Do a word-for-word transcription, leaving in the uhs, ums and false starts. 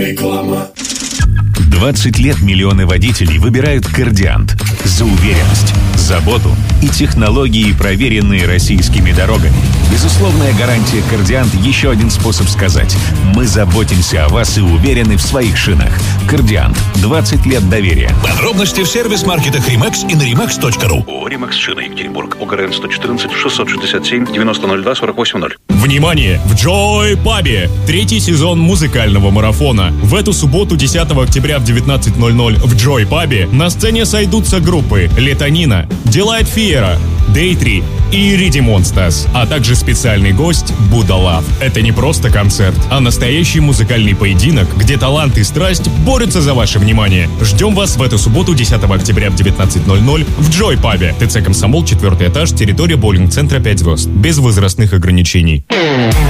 Реклама. двадцать лет миллионы водителей выбирают «Кордиант» за уверенность, заботу и технологии, проверенные российскими дорогами. Безусловная гарантия «Кордиант» — еще один способ сказать: мы заботимся о вас и уверены в своих шинах. «Кордиант» — двадцать лет доверия. Подробности в сервис-маркетах «Римакс» и на римакс точка ру. ООО «Римакс Шины», Екатеринбург, ОГРН сто четырнадцать шестьсот шестьдесят семь девяносто ноль два сорок восемь ноль. Внимание! В Джой Пабе! Третий сезон музыкального марафона. В эту субботу, десятого октября в девятнадцать ноль ноль в Джой Пабе на сцене сойдутся группы Летонина, Delight Fiera, Day три и Риди Монстас, а также специальный гость Будда Лав. Это не просто концерт, а настоящий музыкальный поединок, где талант и страсть борются за ваше внимание. Ждем вас в эту субботу, десятого октября в девятнадцать ноль ноль в Джой Пабе. ТЦ Комсомол, четвертый этаж, территория боулинг-центра пять звезд. Без возрастных ограничений.